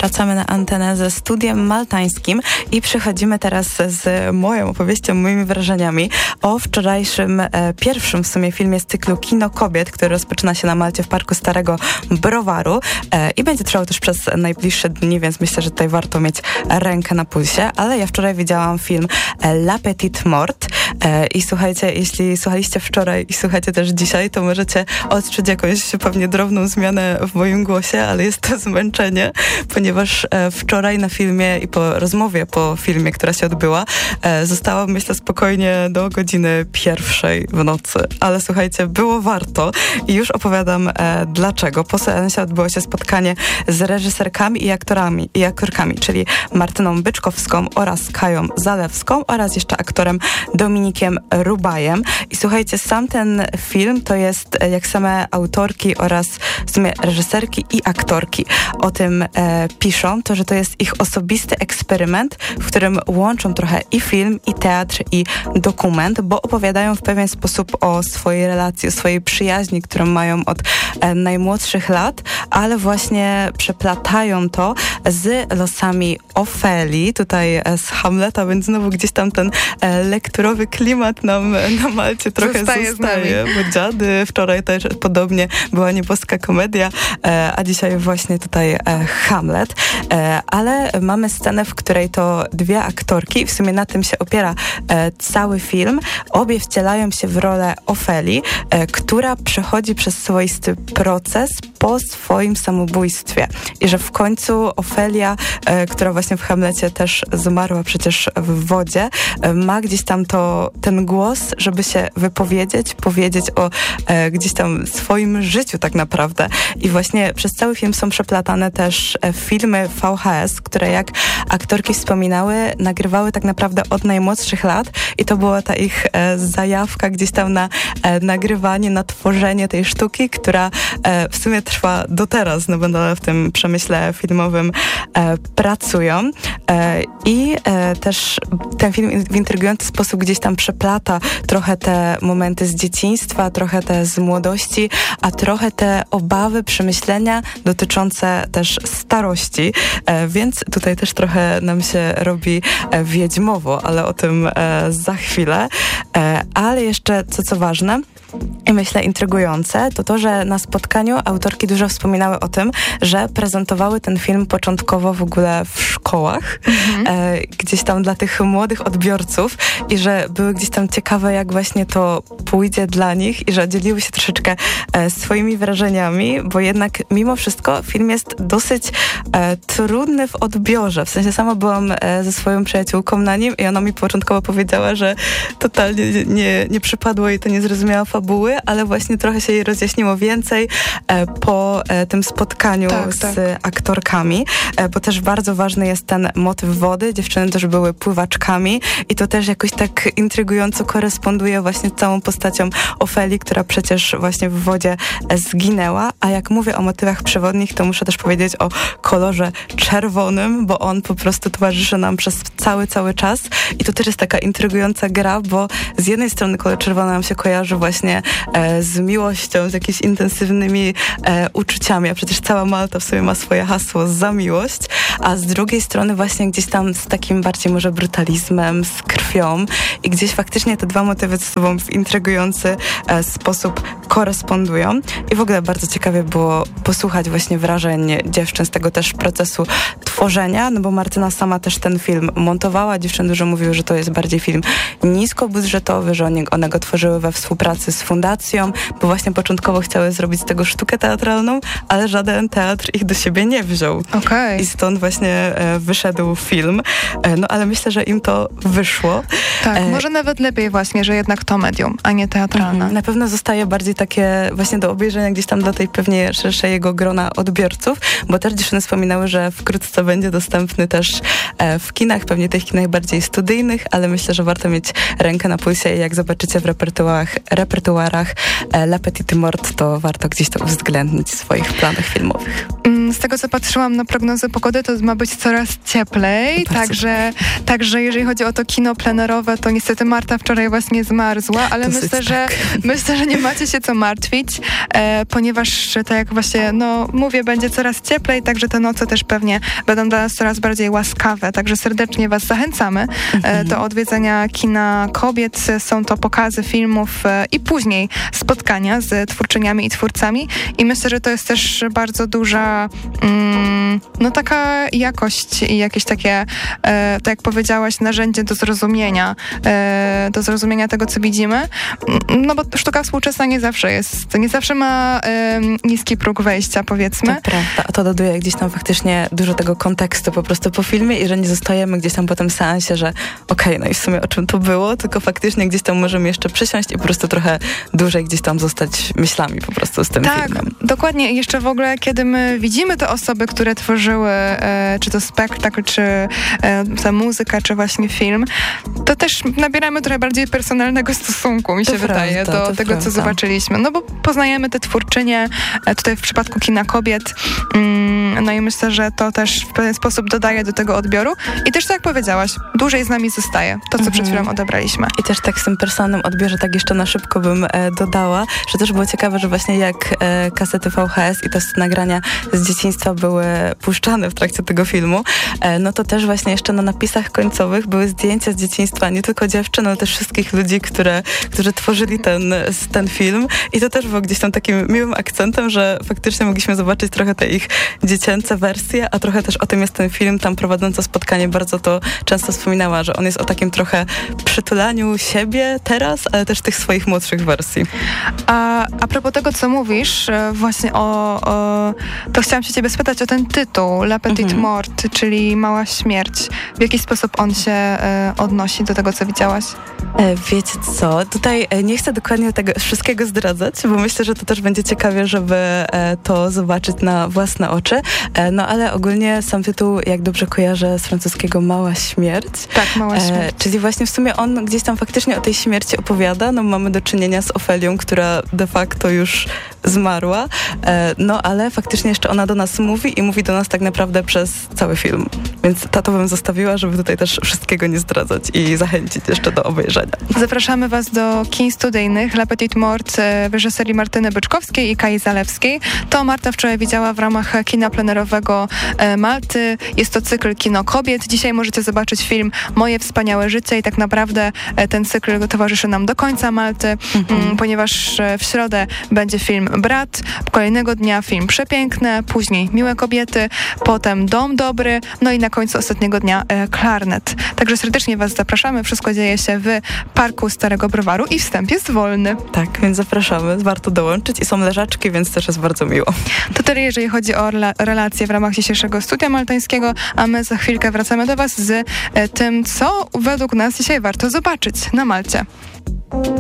Wracamy na antenę ze studiem maltańskim i przechodzimy teraz z moją opowieścią, moimi wrażeniami o wczorajszym, pierwszym w sumie filmie z cyklu Kino Kobiet, który rozpoczyna się na Malcie w Parku Starego Browaru i będzie trwał też przez najbliższe dni, więc myślę, że tutaj warto mieć rękę na pulsie, ale ja wczoraj widziałam film La Petite Mort i słuchajcie, jeśli słuchaliście wczoraj i słuchacie też dzisiaj, to możecie odczuć jakąś pewnie drobną zmianę w moim głosie, ale jest to zmęczenie, ponieważ wczoraj na filmie i po rozmowie po filmie, która się odbyła, zostałam, myślę, spokojnie do godziny 1:00 w nocy. Ale słuchajcie, było warto i już opowiadam dlaczego. Po seansie odbyło się spotkanie z reżyserkami i aktorkami, czyli Martyną Byczkowską oraz Kają Zalewską oraz jeszcze aktorem Dominikiem Rubajem. I słuchajcie, sam ten film to jest jak same autorki oraz w sumie reżyserki i aktorki o tym piszą, to że to jest ich osobisty eksperyment, w którym łączą trochę i film, i teatr, i dokument, bo opowiadają w pewien sposób o swojej relacji, o swojej przyjaźni, którą mają od najmłodszych lat, ale właśnie przeplatają to z losami Ofelii, tutaj z Hamleta, więc znowu gdzieś tam ten lekturowy klimat nam na Malcie trochę zostaje, bo Dziady, wczoraj też podobnie była nieboska komedia, a dzisiaj właśnie tutaj Hamlet, ale mamy scenę, w której to dwie aktorki, w sumie na tym się opiera cały film, obie wcielają się w rolę Ofelii, która przechodzi przez swoisty proces po swoim samobójstwie i że w końcu Ofelia, która właśnie w Hamlecie też zmarła przecież w wodzie, ma gdzieś tam ten głos, żeby się wypowiedzieć, powiedzieć o gdzieś tam swoim życiu tak naprawdę. I właśnie przez cały film są przeplatane też filmy VHS, które jak aktorki wspominały, nagrywały tak naprawdę od najmłodszych lat i to była ta ich zajawka gdzieś tam na nagrywanie, na tworzenie tej sztuki, która w sumie trwa do teraz, no bo nadal w tym przemyśle filmowym pracują. I też ten film w intrygujący sposób gdzieś tam przeplata trochę te momenty z dzieciństwa, trochę te z młodości, a trochę te obawy, przemyślenia dotyczące też starości, więc tutaj też trochę nam się robi wiedźmowo, ale o tym za chwilę. Ale jeszcze co ważne i myślę intrygujące, to, że na spotkaniu autorki dużo wspominały o tym, że prezentowały ten film początkowo w ogóle w szkołach, gdzieś tam dla tych młodych odbiorców i że były gdzieś tam ciekawe, jak właśnie to pójdzie dla nich i że dzieliły się troszeczkę swoimi wrażeniami, bo jednak mimo wszystko film jest dosyć trudny w odbiorze. W sensie sama byłam ze swoją przyjaciółką na nim i ona mi początkowo powiedziała, że totalnie nie przypadło jej to, nie zrozumiała fabuły, ale właśnie trochę się jej rozjaśniło więcej po tym spotkaniu z aktorkami, bo też bardzo ważny jest ten motyw wody. Dziewczyny też były pływaczkami i to też jakoś tak intrygująco koresponduje właśnie z całą postacią Ofelii, która przecież właśnie w wodzie zginęła, a jak mówię o motywach przewodnich, to muszę też powiedzieć o kolorze czerwonym, bo on po prostu towarzyszy nam przez cały czas i to też jest taka intrygująca gra, bo z jednej strony kolor czerwony nam się kojarzy właśnie z miłością, z jakimiś intensywnymi uczuciami, a przecież cała Malta w sobie ma swoje hasło za miłość, a z drugiej strony właśnie gdzieś tam z takim bardziej może brutalizmem, z krwią i gdzieś faktycznie te dwa motywy ze sobą w intrygujący sposób korespondują i w ogóle bardzo ciekawie było posłuchać właśnie wrażeń dziewczyn z tego też procesu tworzenia, no bo Martyna sama też ten film montowała, dziewczyny dużo mówiły, że to jest bardziej film niskobudżetowy, że one go tworzyły we współpracy z fundacją, bo właśnie początkowo chciały zrobić z tego sztukę teatralną, ale żaden teatr ich do siebie nie wziął. Okay. I stąd właśnie wyszedł film. No ale myślę, że im to wyszło. Tak, może nawet lepiej właśnie, że jednak to medium, a nie teatralne. Na pewno zostaje bardziej takie właśnie do obejrzenia gdzieś tam dla tej pewnie szerszego grona odbiorców, bo też dziewczyny wspominały, że wkrótce będzie dostępny też w kinach, pewnie tych kinach bardziej studyjnych, ale myślę, że warto mieć rękę na pulsie i jak zobaczycie w repertuarach La Petite Mort, to warto gdzieś to uwzględnić w swoich planach filmowych. Z tego, co patrzyłam na prognozę pogody, to ma być coraz cieplej, także jeżeli chodzi o to kino plenerowe, to niestety Marta wczoraj właśnie zmarzła, ale myślę, że nie macie się co martwić, ponieważ tak jak właśnie mówię, będzie coraz cieplej, także te noce też pewnie będą dla nas coraz bardziej łaskawe, także serdecznie was zachęcamy do odwiedzenia kina kobiet. Są to pokazy filmów i później spotkania z twórczyniami i twórcami i myślę, że to jest też bardzo duża taka jakość i jakieś takie, tak jak powiedziałaś, narzędzie do zrozumienia tego, co widzimy. No bo sztuka współczesna nie zawsze ma niski próg wejścia, powiedzmy. To prawda, a to doduje gdzieś tam faktycznie dużo tego kontekstu po prostu po filmie i że nie zostajemy gdzieś tam po tym seansie, że no i w sumie o czym to było, tylko faktycznie gdzieś tam możemy jeszcze przysiąść i po prostu trochę dłużej gdzieś tam zostać myślami po prostu z tym filmem. Tak, dokładnie. I jeszcze w ogóle, kiedy my widzimy te osoby, które tworzyły czy to spektakl, czy ta muzyka, czy właśnie film, to też nabieramy trochę bardziej personalnego stosunku, mi się wydaje, do tego, co zobaczyliśmy. No bo poznajemy te twórczynie, tutaj w przypadku kina kobiet, no i myślę, że to też w pewien sposób dodaje do tego odbioru. I też, tak jak powiedziałaś, dłużej z nami zostaje to, co przed chwilą odebraliśmy. I też tak z tym personalnym odbiorze, tak jeszcze na szybko bym dodała, że też było ciekawe, że właśnie jak kasety VHS i te nagrania z dzieciństwa były puszczane w trakcie tego filmu, no to też właśnie jeszcze na napisach końcowych były zdjęcia z dzieciństwa nie tylko dziewczyn, ale też wszystkich ludzi, którzy tworzyli ten film i to też było gdzieś tam takim miłym akcentem, że faktycznie mogliśmy zobaczyć trochę te ich dziecięce wersje, a trochę też o tym jest ten film. Tam prowadząca spotkanie bardzo to często wspominała, że on jest o takim trochę przytulaniu siebie teraz, ale też tych swoich młodszych wersji. A propos tego, co mówisz, właśnie to chciałam się ciebie spytać o ten tytuł, La Petite Mort, czyli Mała Śmierć. W jaki sposób on się odnosi do tego, co widziałaś? Wiecie co, tutaj nie chcę dokładnie tego wszystkiego zdradzać, bo myślę, że to też będzie ciekawie, żeby to zobaczyć na własne oczy, no ale ogólnie sam tytuł, jak dobrze kojarzę, z francuskiego Mała Śmierć. Tak, Mała Śmierć. Czyli właśnie w sumie on gdzieś tam faktycznie o tej śmierci opowiada, no mamy do czynienia z Ofelią, która de facto już zmarła, no ale faktycznie jeszcze ona do nas mówi i mówi do nas tak naprawdę przez cały film. Więc to bym zostawiła, żeby tutaj też wszystkiego nie zdradzać i zachęcić jeszcze do obejrzenia. Zapraszamy was do kin studyjnych La Petite Mort w reżyserii Martyny Byczkowskiej i Kai Zalewskiej. To Marta wczoraj widziała w ramach kina plenerowego Malty. Jest to cykl Kino Kobiet. Dzisiaj możecie zobaczyć film Moje wspaniałe życie i tak naprawdę ten cykl towarzyszy nam do końca Malty, ponieważ w środę będzie film Brat, kolejnego dnia film Przepiękne, później Miłe kobiety, potem Dom dobry, no i na końcu ostatniego dnia Klarnet. Także serdecznie was zapraszamy. Wszystko dzieje się w Parku Starego Browaru i wstęp jest wolny. Tak, więc zapraszamy. Warto dołączyć i są leżaczki, więc też jest bardzo miło. To tyle, jeżeli chodzi o relacje w ramach dzisiejszego studia maltańskiego, a my za chwilkę wracamy do was z tym, co według nas dzisiaj warto zobaczyć na Malcie.